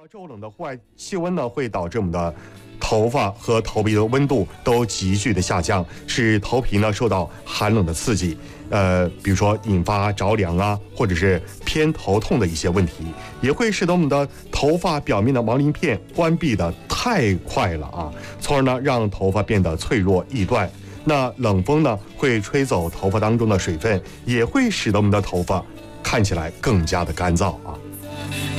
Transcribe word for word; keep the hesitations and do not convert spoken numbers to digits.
骤冷的户外气温呢，会导致我们的头发和头皮的温度都急剧的下降，使头皮呢受到寒冷的刺激，呃，比如说引发着凉啊，或者是偏头痛的一些问题，也会使得我们的头发表面的毛鳞片关闭的太快了啊，从而呢让头发变得脆弱易断。那冷风呢会吹走头发当中的水分，也会使得我们的头发看起来更加的干燥啊。